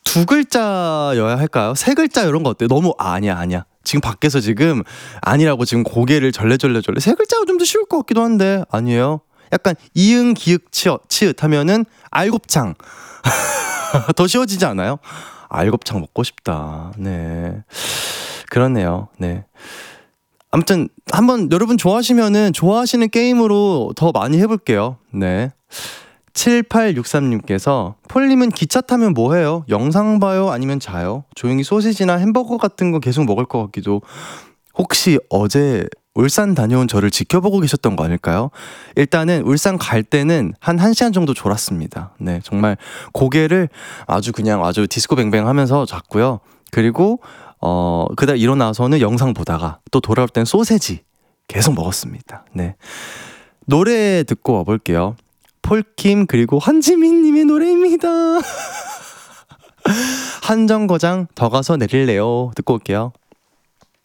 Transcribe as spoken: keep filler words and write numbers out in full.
두 글자여야 할까요? 세 글자 이런 거 어때요? 너무 아, 아니야 아니야. 지금 밖에서 지금 아니라고 지금 고개를 절레절레절레. 세 글자가 좀 더 쉬울 것 같기도 한데 아니에요? 약간 이응 기읍 치읓, 치읓 하면은 알곱창. 더 쉬워지지 않아요? 알곱창 먹고 싶다. 네, 그렇네요. 네. 아무튼 한번 여러분 좋아하시면은 좋아하시는 게임으로 더 많이 해볼게요. 네. 칠팔육삼님께서 폴님은 기차 타면 뭐해요? 영상 봐요? 아니면 자요? 조용히 소시지나 햄버거 같은 거 계속 먹을 것 같기도. 혹시 어제 울산 다녀온 저를 지켜보고 계셨던 거 아닐까요? 일단은 울산 갈 때는 한 1시간 정도 졸았습니다. 네, 정말 고개를 아주 그냥 아주 디스코뱅뱅 하면서 잤고요. 그리고 어 그다음 일어나서는 영상 보다가 또 돌아올 땐 소세지 계속 먹었습니다. 네, 노래 듣고 와볼게요. 폴킴 그리고 한지민님의 노래입니다. 한정거장 더 가서 내릴래요 듣고 올게요.